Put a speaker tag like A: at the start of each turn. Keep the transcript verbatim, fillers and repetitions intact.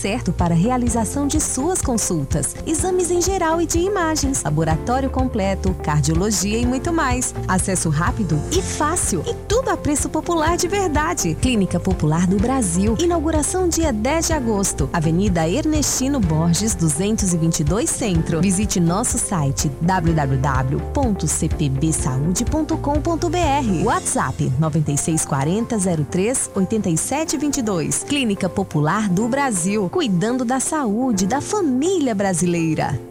A: certo para a realização de suas consultas. Exames em geral e de imagens, laboratório completo, cardiologia e muito mais. Acesso rápido e fácil. E tudo a preço popular de verdade. Clínica Popular do Brasil. Inauguração dia dez de agosto. Avenida Ernestino Borges, duzentos e vinte e dois Centro. Visite nosso site w w w ponto c p b saúde ponto com ponto b r. WhatsApp nove seis quatro zero zero três oito sete dois dois. Clínica Popular do Brasil. Cuidando da saúde da família brasileira.